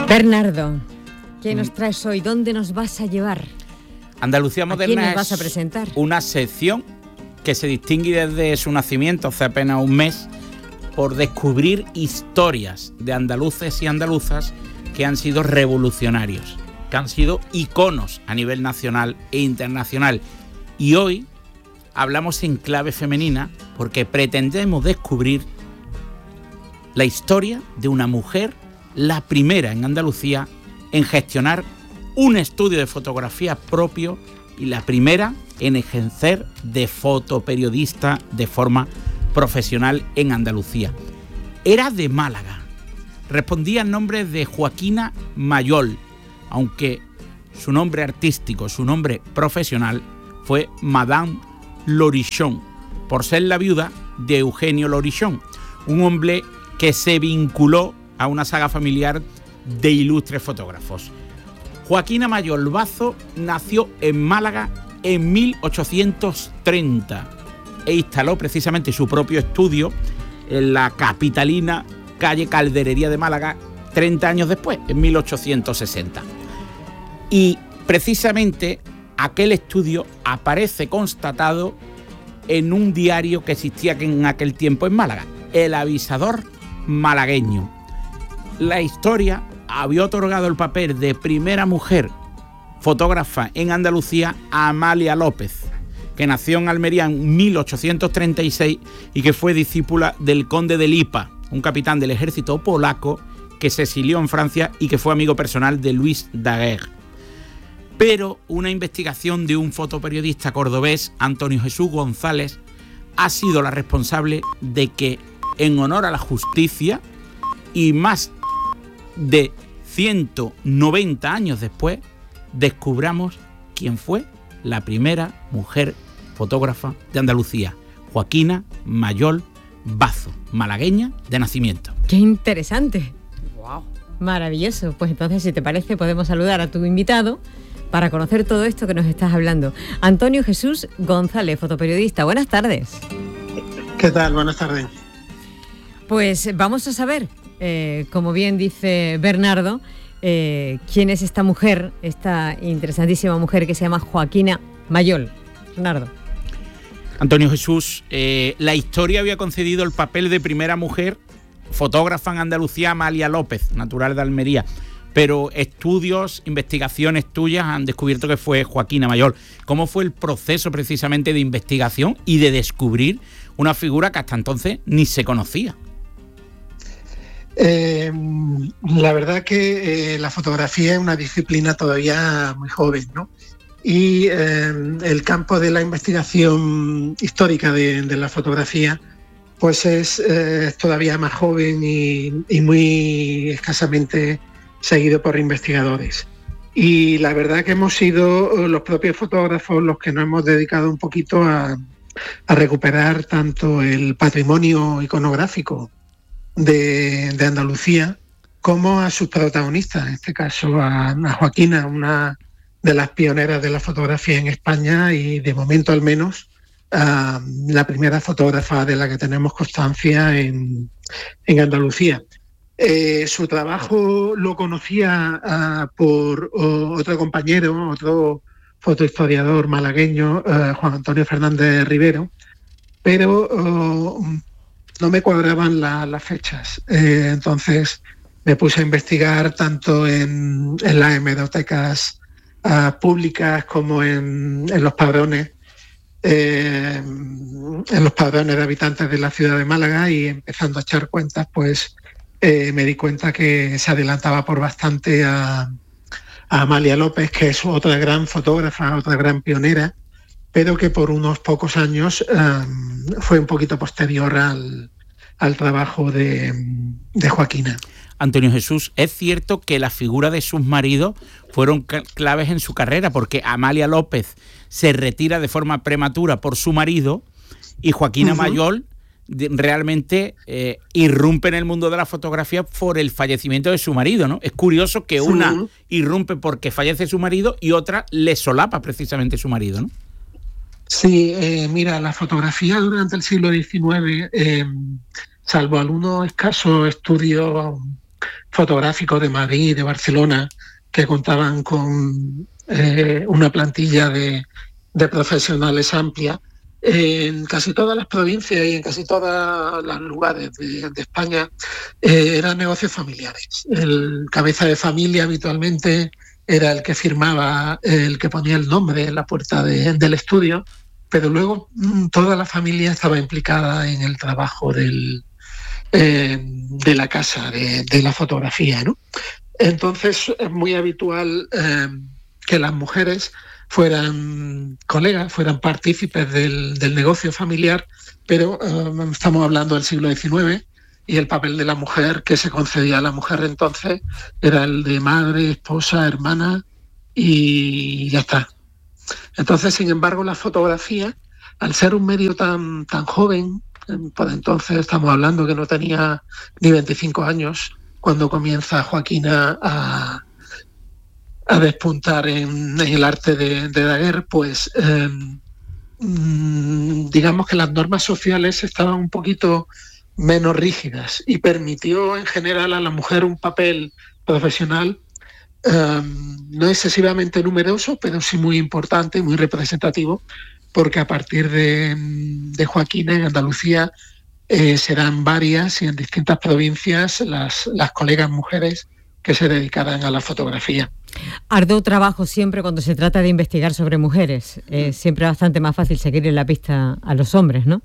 Bernardo, ¿qué nos traes hoy? ¿Dónde nos vas a llevar? Andalucía Moderna. ¿A quién nos vas a presentar? Una sección que se distingue desde su nacimiento, hace apenas un mes, por descubrir historias de andaluces y andaluzas que han sido revolucionarios, que han sido iconos a nivel nacional e internacional. Y hoy hablamos en clave femenina porque pretendemos descubrir la historia de una mujer, la primera en Andalucía en gestionar un estudio de fotografía propio y la primera en ejercer de fotoperiodista de forma profesional en Andalucía. Era de Málaga, respondía al nombre de Joaquina Mayol, aunque su nombre artístico, su nombre profesional fue Madame Lorichon, por ser la viuda de Eugenio Lorichon, un hombre que se vinculó a una saga familiar de ilustres fotógrafos. Joaquina Mayol Bazo nació en Málaga en 1830 e instaló precisamente su propio estudio en la capitalina calle Calderería de Málaga 30 años después, en 1860. Y precisamente aquel estudio aparece constatado en un diario que existía en aquel tiempo en Málaga, El Avisador Malagueño. La historia había otorgado el papel de primera mujer fotógrafa en Andalucía a Amalia López, que nació en Almería en 1836 y que fue discípula del conde de Lipa, un capitán del ejército polaco que se exilió en Francia y que fue amigo personal de Louis Daguerre. Pero una investigación de un fotoperiodista cordobés, Antonio Jesús González, ha sido la responsable de que, en honor a la justicia y más de 190 años después, descubramos quién fue la primera mujer fotógrafa de Andalucía, Joaquina Mayol Bazo, malagueña de nacimiento. ¡Qué interesante! ¡Wow! Maravilloso. Pues entonces, si te parece, podemos saludar a tu invitado para conocer todo esto que nos estás hablando. Antonio Jesús González, fotoperiodista. Buenas tardes. ¿Qué tal? Buenas tardes. Pues vamos a saber, como bien dice Bernardo, quién es esta mujer, esta interesantísima mujer que se llama Joaquina Mayol. Bernardo. Antonio Jesús, la historia había concedido el papel de primera mujer fotógrafa en Andalucía a Amalia López, natural de Almería, pero estudios, investigaciones tuyas han descubierto que fue Joaquina Mayol. ¿Cómo fue el proceso precisamente de investigación y de descubrir una figura que hasta entonces ni se conocía? La verdad que la fotografía es una disciplina todavía muy joven, ¿no? Y el campo de la investigación histórica de la fotografía pues es todavía más joven y muy escasamente seguido por investigadores. Y la verdad que hemos sido los propios fotógrafos los que nos hemos dedicado un poquito a recuperar tanto el patrimonio iconográfico de Andalucía como a sus protagonistas, en este caso a Joaquina, una de las pioneras de la fotografía en España y de momento al menos la primera fotógrafa de la que tenemos constancia en Andalucía. Su trabajo lo conocía por otro compañero, otro fotohistoriador malagueño, Juan Antonio Fernández Rivero, pero no me cuadraban las fechas. Entonces me puse a investigar tanto en las hemerotecas públicas como en los padrones, en los padrones de habitantes de la ciudad de Málaga, y empezando a echar cuentas, pues me di cuenta que se adelantaba por bastante a Amalia López, que es otra gran fotógrafa, otra gran pionera, pero que por unos pocos años fue un poquito posterior al trabajo de Joaquina. Antonio Jesús, es cierto que la figura de sus maridos fueron claves en su carrera, porque Amalia López se retira de forma prematura por su marido y Joaquina Mayol realmente irrumpe en el mundo de la fotografía por el fallecimiento de su marido, ¿no? Es curioso que una irrumpe porque fallece su marido y otra le solapa precisamente su marido, ¿no? Sí, mira, la fotografía durante el siglo XIX, salvo algunos escasos estudios fotográficos de Madrid, de Barcelona, que contaban con una plantilla de profesionales amplia. En casi todas las provincias y en casi todos los lugares de España eran negocios familiares. El cabeza de familia habitualmente era el que firmaba, el que ponía el nombre en la puerta del estudio, pero luego toda la familia estaba implicada en el trabajo de la casa, de la fotografía, ¿no? Entonces es muy habitual que las mujeres fueran colegas, fueran partícipes del negocio familiar, pero estamos hablando del siglo XIX y el papel de la mujer que se concedía a la mujer entonces era el de madre, esposa, hermana y ya está. Entonces, sin embargo, la fotografía, al ser un medio tan joven, por entonces estamos hablando que no tenía ni 25 años cuando comienza Joaquina a despuntar en el arte de Daguerre, pues digamos que las normas sociales estaban un poquito menos rígidas y permitió en general a la mujer un papel profesional no excesivamente numeroso, pero sí muy importante, muy representativo, porque a partir de Joaquina en Andalucía serán varias y en distintas provincias las colegas mujeres que se dedicaran a la fotografía. Arduo trabajo siempre cuando se trata de investigar sobre mujeres. Siempre es bastante más fácil seguir en la pista a los hombres, ¿no?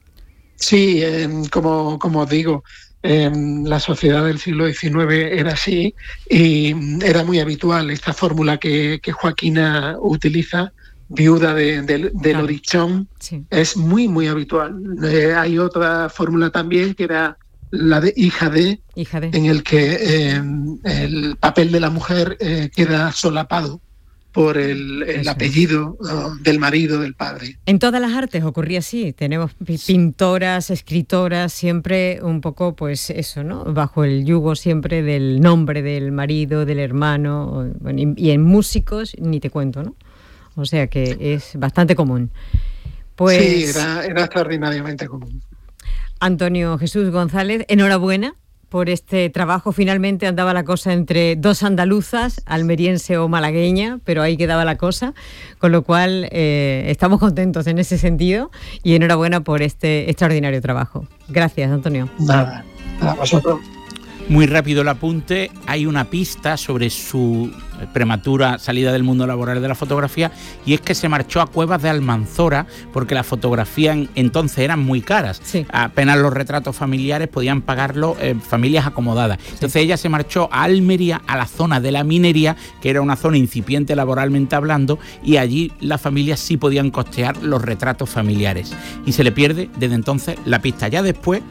Sí, como os digo, la sociedad del siglo XIX era así y era muy habitual esta fórmula que Joaquina utiliza, viuda de Lorichón, sí. Es muy, muy habitual. Hay otra fórmula también que era la de hija de, en el que el papel de la mujer queda solapado por el apellido del marido, del padre. En todas las artes ocurría así. Tenemos pintoras, escritoras, siempre un poco, pues eso, ¿no? Bajo el yugo siempre del nombre del marido, del hermano, y en músicos ni te cuento, ¿no? O sea que es bastante común. Pues, sí, era extraordinariamente común. Antonio Jesús González, enhorabuena por este trabajo. Finalmente andaba la cosa entre dos andaluzas, almeriense o malagueña, pero ahí quedaba la cosa, con lo cual estamos contentos en ese sentido y enhorabuena por este extraordinario trabajo. Gracias, Antonio. Nada, a vosotros. Muy rápido el apunte, hay una pista sobre su prematura salida del mundo laboral de la fotografía, y es que se marchó a Cuevas de Almanzora porque las fotografías entonces eran muy caras. Sí. Apenas los retratos familiares podían pagarlo familias acomodadas. Entonces ella se marchó a Almería, a la zona de la minería, que era una zona incipiente laboralmente hablando, y allí las familias sí podían costear los retratos familiares. Y se le pierde desde entonces la pista. Ya después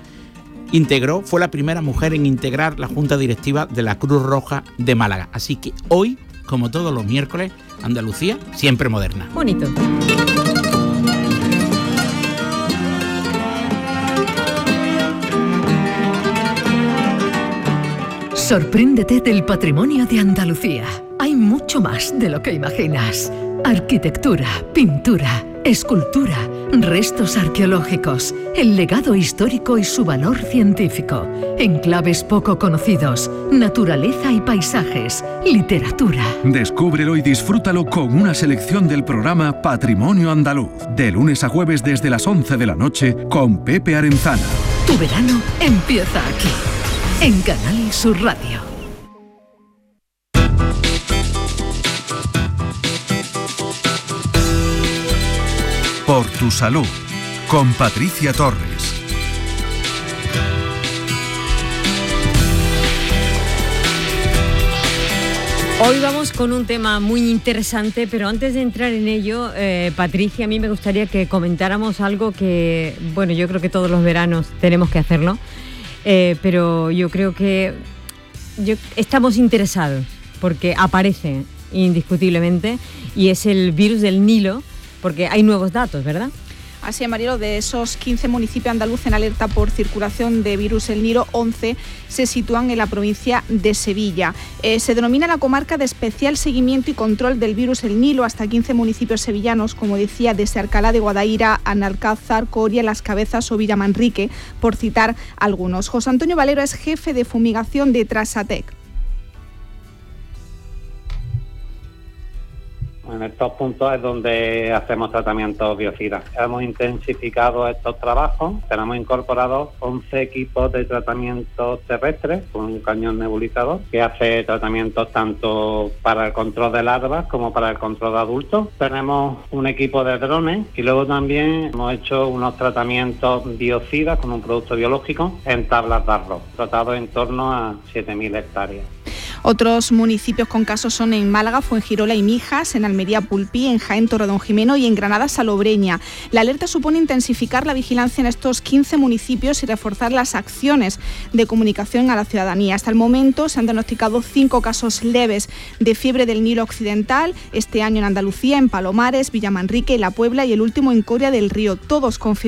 fue la primera mujer en integrar la Junta Directiva de la Cruz Roja de Málaga. Así que hoy, como todos los miércoles, Andalucía siempre moderna. Bonito. Sorpréndete del patrimonio de Andalucía. Hay mucho más de lo que imaginas. Arquitectura, pintura, escultura, restos arqueológicos, el legado histórico y su valor científico, enclaves poco conocidos, naturaleza y paisajes, literatura. Descúbrelo y disfrútalo con una selección del programa Patrimonio Andaluz, de lunes a jueves desde las 11 de la noche con Pepe Arenzana. Tu verano empieza aquí, en Canal Sur Radio. Por tu salud, con Patricia Torres. Hoy vamos con un tema muy interesante, pero antes de entrar en ello, Patricia, a mí me gustaría que comentáramos algo que, bueno, yo creo que todos los veranos tenemos que hacerlo, pero yo creo que estamos interesados porque aparece indiscutiblemente y es el virus del Nilo, porque hay nuevos datos, ¿verdad? Así, Marielo, de esos 15 municipios andaluces en alerta por circulación de virus El Nilo, 11 se sitúan en la provincia de Sevilla. Se denomina la comarca de especial seguimiento y control del virus El Nilo. Hasta 15 municipios sevillanos, como decía, desde Alcalá de Guadaira, Analcázar, Coria, Las Cabezas o Villamanrique, por citar algunos. José Antonio Valero es jefe de fumigación de Trasatec. En estos puntos es donde hacemos tratamientos biocidas. Hemos intensificado estos trabajos, tenemos incorporados 11 equipos de tratamiento terrestre con un cañón nebulizador que hace tratamientos tanto para el control de larvas como para el control de adultos. Tenemos un equipo de drones y luego también hemos hecho unos tratamientos biocidas con un producto biológico en tablas de arroz, tratados en torno a 7.000 hectáreas. Otros municipios con casos son en Málaga, Fuengirola y Mijas, en Almería, Pulpí, en Jaén, Torredonjimeno y en Granada, Salobreña. La alerta supone intensificar la vigilancia en estos 15 municipios y reforzar las acciones de comunicación a la ciudadanía. Hasta el momento se han diagnosticado 5 casos leves de fiebre del Nilo Occidental, este año en Andalucía, en Palomares, Villamanrique, La Puebla y el último en Coria del Río, todos confirmados